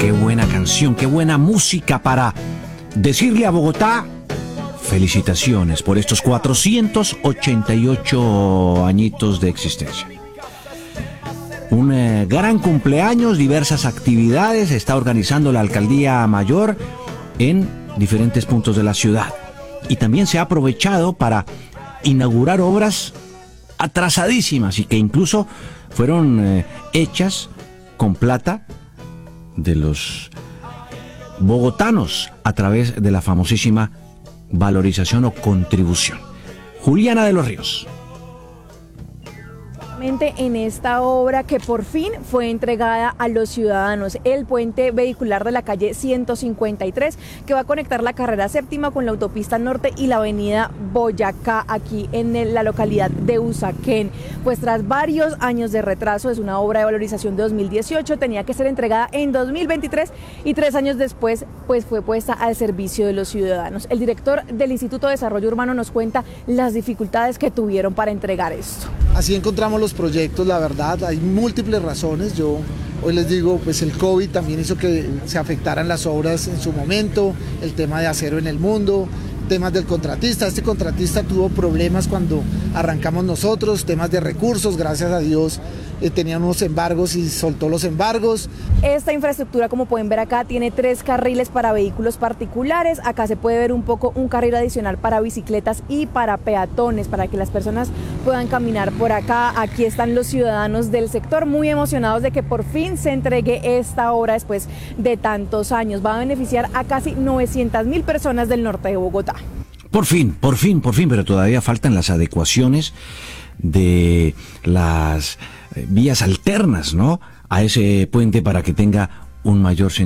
qué buena canción, qué buena música para decirle a Bogotá felicitaciones por estos 488 añitos de existencia. Un gran cumpleaños, diversas actividades está organizando la Alcaldía Mayor en diferentes puntos de la ciudad. Y también se ha aprovechado para inaugurar obras atrasadísimas y que incluso fueron hechas con plata de los bogotanos a través de la famosísima valorización o contribución. Juliana de los Ríos. En esta obra que por fin fue entregada a los ciudadanos, el puente vehicular de la calle 153, que va a conectar la carrera séptima con la autopista norte y la avenida Boyacá, aquí en la localidad de Usaquén. Pues tras varios años de retraso, es una obra de valorización de 2018, tenía que ser entregada en 2023 y 3 años después pues fue puesta al servicio de los ciudadanos. El director del Instituto de Desarrollo Urbano nos cuenta las dificultades que tuvieron para entregar esto. Así encontramos los proyectos, la verdad, hay múltiples razones. Yo hoy les digo, pues el COVID también hizo que se afectaran las obras en su momento, el tema de acero en el mundo, temas del contratista. Este contratista tuvo problemas cuando arrancamos nosotros, temas de recursos, gracias a Dios tenía unos embargos y soltó los embargos. Esta infraestructura, como pueden ver acá, tiene 3 carriles para vehículos particulares. Acá se puede ver un carril adicional para bicicletas y para peatones, para que las personas puedan caminar por acá. Aquí están los ciudadanos del sector muy emocionados de que por fin se entregue esta obra después de tantos años. Va a beneficiar a casi 900.000 personas del norte de Bogotá. Por fin, pero todavía faltan las adecuaciones de las vías alternas, ¿no?, a ese puente para que tenga un mayor sentido.